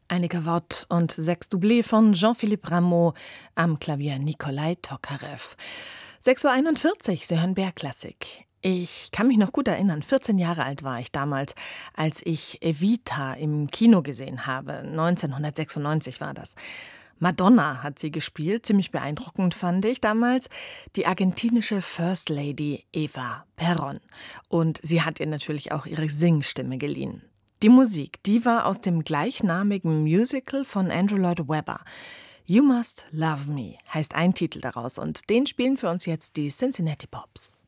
Eine Gavotte und 6 Doublés von Jean-Philippe Rameau, am Klavier Nikolai Tokarev. 6:41 Uhr, Sie hören BR-Klassik. Ich kann mich noch gut erinnern, 14 Jahre alt war ich damals, als ich Evita im Kino gesehen habe. 1996 war das. Madonna hat sie gespielt, ziemlich beeindruckend fand ich damals, die argentinische First Lady Eva Perón. Und sie hat ihr natürlich auch ihre Singstimme geliehen. Die Musik, die war aus dem gleichnamigen Musical von Andrew Lloyd Webber. You Must Love Me heißt ein Titel daraus und den spielen für uns jetzt die Cincinnati Pops.